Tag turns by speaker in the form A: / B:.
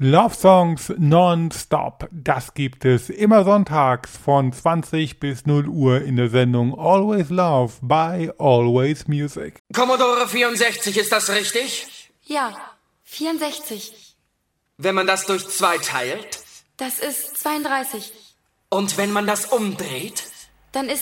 A: Love Songs non-stop. Das gibt es immer sonntags von 20 bis 0 Uhr in der Sendung Always Love by Always Music.
B: Commodore 64, ist das richtig?
C: Ja, 64.
B: Wenn man das durch 2 teilt?
C: Das ist 32.
B: Und wenn man das umdreht?
C: Dann ist